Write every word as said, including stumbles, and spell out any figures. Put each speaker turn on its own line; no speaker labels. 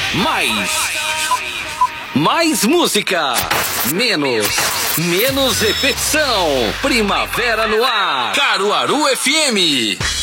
Mais. Mais música. Menos. Menos repetição. Primavera no ar. Caruaru F M.